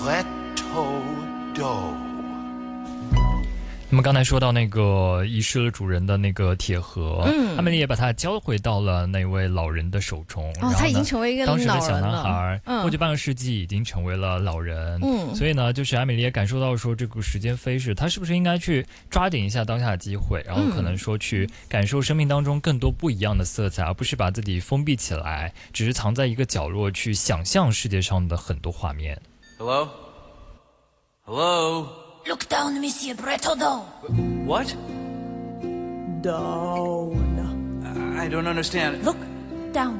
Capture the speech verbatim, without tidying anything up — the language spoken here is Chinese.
Little dough。 那么刚才说到那个遗失了主人的那个铁盒， 嗯， 阿美丽也把它交回到了那位老人的手中。 哦，他已经成为一个老人了。 当时的小男孩， 嗯， 过去半个世纪已经成为了老人。 嗯， 所以呢，就是阿美丽也感受到说，这个时间飞逝，他是不是应该去抓紧一下当下的机会，然后可能说去感受生命当中更多不一样的色彩，而不是把自己封闭起来，只是藏在一个角落去想象世界上的很多画面。 Hello? Hello?Look down, Monsieur Bretodo. What? Down. I don't understand. Look down.